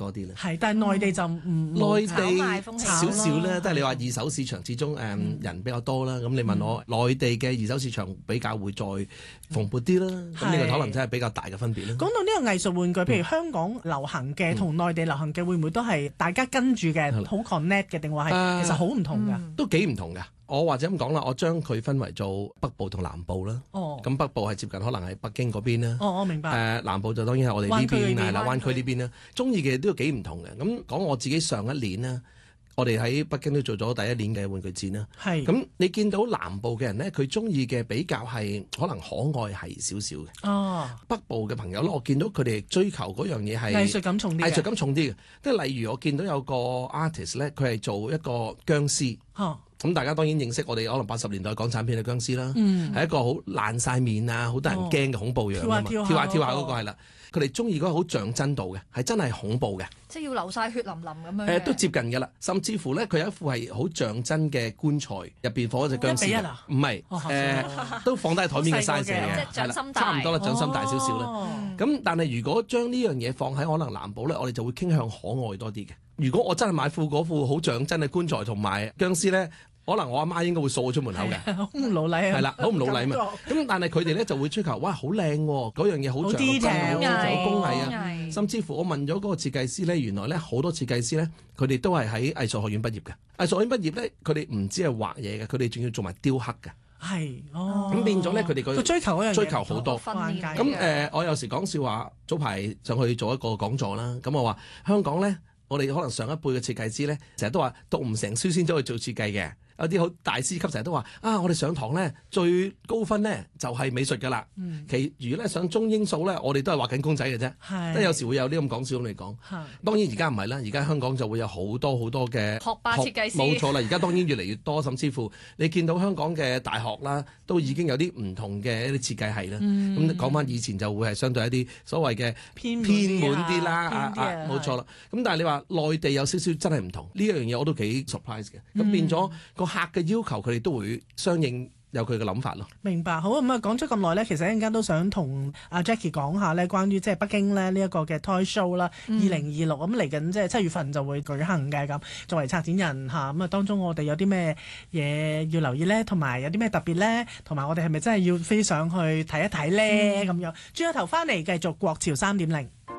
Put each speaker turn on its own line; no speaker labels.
多啲咧。
係，但係內地就唔
內地
風氣
少少咧，都係你話
係
二手市場始終人比較多啦。咁你問我內地嘅二手市場比較會再蓬勃啲啦。咁呢個可能真係比較大嘅分別啦。
講到呢個藝術玩具，譬如香港流行嘅同內地流行嘅，會唔會都係大家跟住嘅，好 connect 嘅，定話係其實好唔同㗎？
都幾唔同㗎。我或者咁講啦，我將佢分為做北部同南部啦。咁北部係接近可能係北京嗰邊啦。
我明白。
南部就當然係我哋呢邊係啦，灣區呢邊啦。中意嘅都幾唔同嘅。咁講我自己上一年啦，我哋喺北京都做咗第一年嘅玩具展啦。
係。
咁你見到南部嘅人咧，佢中意嘅比較係可能可愛係少少嘅。北部嘅朋友咧，我見到佢哋追求嗰樣嘢係
藝術感重啲。
藝術感重啲嘅，即係例如我見到有個 artist 咧，佢係做一個僵屍。咁大家當然認識我哋可能80年代港產片嘅僵屍啦，係一個好爛晒面啊，好得人驚嘅恐怖樣啊嘛，跳下嗰個係啦。佢哋中意嗰個好像真度嘅，係真係恐怖嘅，
即係要流晒血淋淋咁樣。
都接近㗎啦，甚至乎咧，佢有一副係好像真嘅棺材入邊放一隻僵屍嘅，唔係都放低喺台面嘅 size 嘅，
掌心大，
差唔多啦，掌心大少少啦。咁但係如果將呢樣嘢放喺可能南部咧，我哋就會傾向可愛多啲嘅。如果我真係買嗰副好像真嘅棺材同埋僵屍咧，可能我阿媽應該會掃我出門口嘅，
好唔老禮啊！
係啦，好唔老禮嘛。咁但係佢哋咧就會追求，哇，好靚喎！嗰樣嘢好像真嘅，好工藝啊。甚至乎我問咗嗰個設計師咧，原來咧好多設計師咧，佢哋都係喺藝術學院畢業嘅。藝術學院畢業咧，佢哋唔止係畫嘢嘅，佢哋仲要做埋雕刻嘅。
係
咁變咗咧，佢哋個
追求嗰樣嘢
追求好多。
咁
我有時講笑話，早排上去做一個講座啦。咁我話香港咧，我哋可能上一輩嘅設計師咧，成日都話讀唔成書先走去做設計嘅。有啲好大師級成日都話我哋上堂咧最高分咧就係美術㗎啦。其餘咧上中英數咧，我哋都係畫緊公仔嘅啫。即係有時會有啲咁講笑咁嚟講。當然而家唔係啦，而家香港就會有好多好多嘅
學霸設計師。
冇錯啦，而家當然越嚟越多，甚至乎你見到香港嘅大學啦，都已經有啲唔同嘅一啲設計系啦。咁講翻以前就會係相對一啲所謂嘅偏門啲啦。冇錯啦。咁但係你話內地有少少真係唔同呢樣嘢，我都幾 surprise 嘅。咁變咗客嘅要求，佢哋都會相應有佢嘅諗法咯。
明白，好咁啊！講咗咁耐咧，其實一陣間都想同阿 Jackie 講下咧，關於即係北京咧呢一個嘅 Toy Show 啦，2026咁嚟緊，即係7月份就會舉行嘅咁。作為策展人嚇，咁啊當中我哋有啲咩嘢要留意咧，同埋有啲咩特別咧，同埋我哋係咪真係要飛上去睇一睇咧咁樣？轉個頭翻嚟繼續國潮3.0。